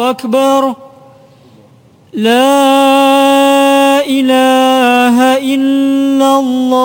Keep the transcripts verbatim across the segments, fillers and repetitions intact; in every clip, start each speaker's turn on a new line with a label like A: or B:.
A: أكبر. لا إله إلا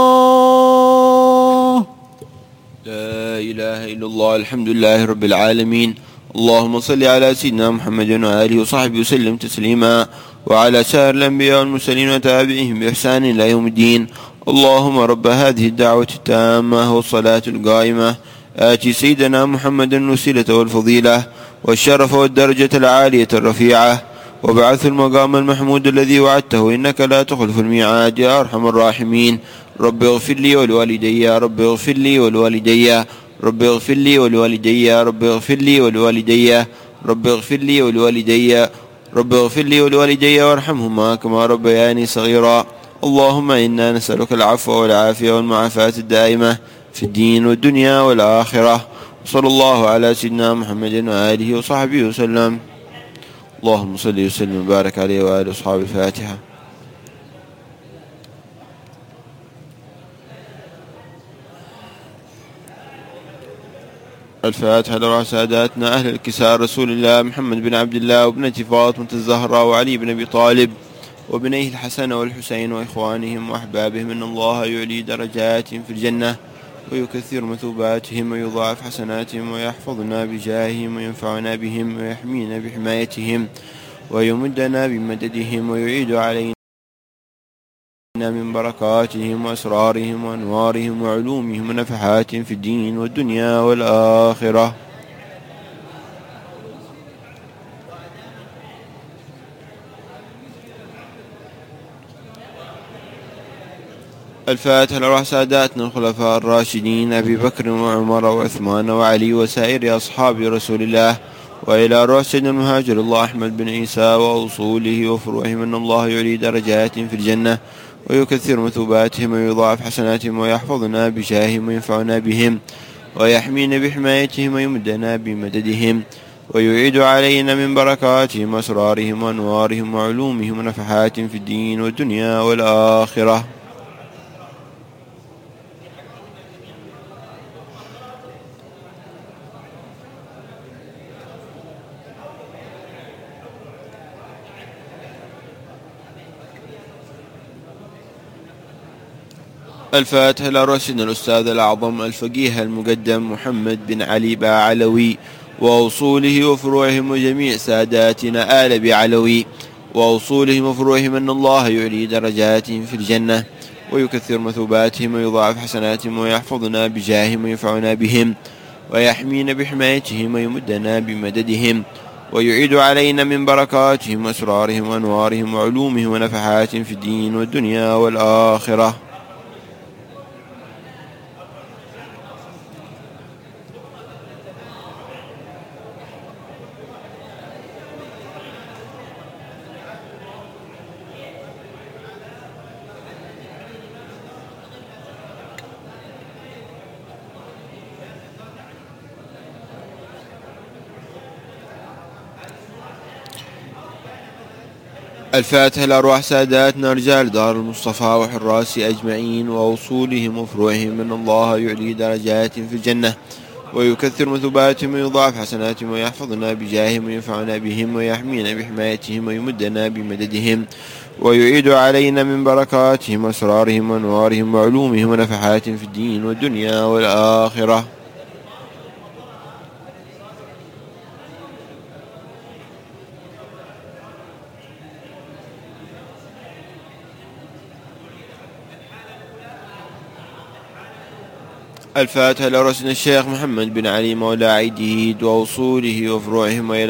A: الله.
B: لا إله إلا الله. الحمد لله رب العالمين. اللهم صل على سيدنا محمد وآله وصحبه وسلم تسليما، وعلى سائر الأنبياء والمرسلين وتابعهم بإحسان إلى يوم الدين. اللهم رب هذه الدعوة التامة والصلاة القائمة آتي سيدنا محمد الوسيلة والفضيلة والشرف والدرجة العالية الرفيعة، وبعث المقام المحمود الذي وعدته إنك لا تخلف الميعاد يا أرحم الراحمين. رب اغفر لي ولوالدي، رب اغفر لي ولوالدي، رب اغفر لي ولوالدي، رب اغفر لي ولوالدي، رب اغفر لي ولوالدي، رب اغفر لي ولوالدي وارحمهما كما ربياني صغيرا. اللهم إنا نسألك العفو والعافية والمعافاة الدائمة في الدين والدنيا والآخرة. صلى الله على سيدنا محمد وآله وصحبه وسلم. اللهم صل وسلم وبارك عليه وآله أصحاب الفاتحة. الفاتحة لروح ساداتنا أهل الكساء رسول الله محمد بن عبد الله وابنة فاطمة الزهراء وعلي بن أبي طالب وابنيه الحسن والحسين وإخوانهم وأحبابهم، إن الله يعلي درجاتهم في الجنة ويكثر مثوباتهم ويضاعف حسناتهم ويحفظنا بجاههم وينفعنا بهم ويحمينا بحمايتهم ويمدنا بمددهم ويعيد علينا من بركاتهم وأسرارهم وأنوارهم وعلومهم ونفحاتهم في الدين والدنيا والآخرة. الفاتحة لروح ساداتنا الخلفاء الراشدين أبي بكر وعمر وعثمان وعلي وسائر أصحاب رسول الله، وإلى روح سيدنا المهاجر الله أحمد بن عيسى وأصوله وفروعهم، إن الله يعلي درجاتهم في الجنة ويكثر مثوباتهم ويضاعف حسناتهم ويحفظنا بجاههم وينفعنا بهم ويحمينا بحمايتهم ويمدنا بمددهم ويعيد علينا من بركاتهم وأسرارهم وأنوارهم وعلومهم ونفحاتهم في الدين والدنيا والآخرة. الفاتحة لرسولنا الأستاذ الأعظم الفقيه المقدم محمد بن علي بعلوي وأصوله وفروعهم وجميع ساداتنا آل بعلوي وأصولهم وفروعهم، أن الله يعلي درجاتهم في الجنة ويكثر مثوباتهم ويضاعف حسناتهم ويحفظنا بجاههم وينفعنا بهم ويحمينا بحمايتهم ويمدنا بمددهم ويعيد علينا من بركاتهم وأسرارهم وأنوارهم وعلومهم ونفحاتهم في الدين والدنيا والآخرة. الفاتحة لأرواح ساداتنا رجال دار المصطفى وحراس أجمعين وأصولهم وفروعهم، أن الله يعلي درجاتهم في الجنة ويكثر مثوباتهم ويضاعف حسناتهم ويحفظنا بجاههم وينفعنا بهم ويحمينا بحمايتهم ويمدنا بمددهم ويعيد علينا من بركاتهم وأسرارهم وأنوارهم وعلومهم ونفحاتهم في الدين والدنيا والآخرة. الفاتحة لرسولنا الشيخ محمد بن علي مولى عيديد وأصوله وفروعهم وإلى